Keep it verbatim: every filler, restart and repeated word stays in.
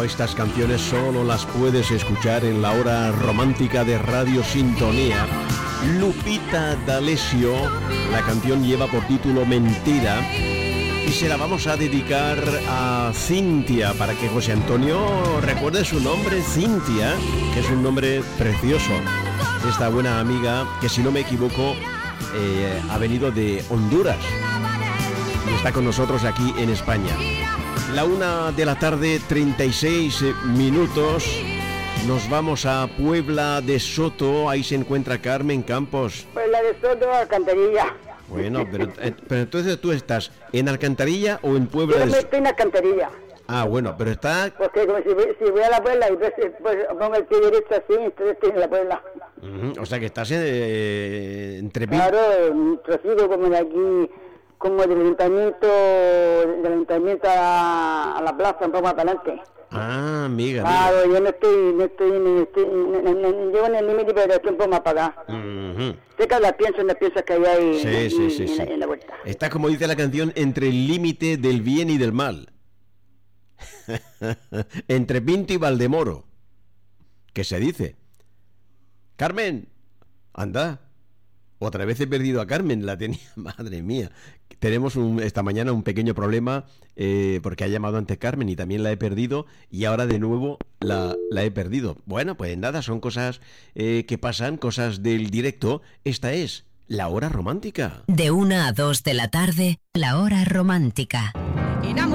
Oh, estas canciones solo las puedes escuchar en la hora romántica de Radio Sintonía. Lupita D'Alessio, la canción lleva por título Mentira y se la vamos a dedicar a Cintia para que José Antonio recuerde su nombre, Cintia, que es un nombre precioso. Esta buena amiga que, si no me equivoco, eh, ha venido de Honduras y está con nosotros aquí en España. La una de la tarde, treinta y seis minutos. Nos vamos a Puebla de Soto. Ahí se encuentra Carmen Campos. Puebla de Soto, Alcantarilla. Bueno, pero, eh, pero entonces tú estás en Alcantarilla o en Puebla Yo de me Soto. estoy en Alcantarilla. Ah, bueno, pero está... Porque como si, voy- si voy a la Puebla y pues, pues, pongo el pie derecho así, entonces estoy en la Puebla. Uh-huh, o sea que estás eh, entre... Pin- Claro, un trocito como de aquí, como del ayuntamiento, del ayuntamiento a la, a la plaza, un poco más para adelante. Ah, amiga, amiga. Claro, yo no estoy, no estoy, no estoy, no, no, no, llevo en el límite, pero estoy un poco más para acá. Uh-huh. Sé que las pienso, las piensas que hay ahí Sí, en, sí, sí, en, sí. la, en la vuelta. Está, como dice la canción, entre el límite del bien y del mal. Entre Pinto y Valdemoro. ¿Qué se dice? Carmen, anda. Otra vez he perdido a Carmen, la tenía, madre mía. Tenemos un, esta mañana un pequeño problema eh, porque ha llamado antes Carmen y también la he perdido y ahora de nuevo la, la he perdido. Bueno, pues nada, son cosas eh, que pasan, cosas del directo. Esta es La Hora Romántica. De una a dos de la tarde, La Hora Romántica.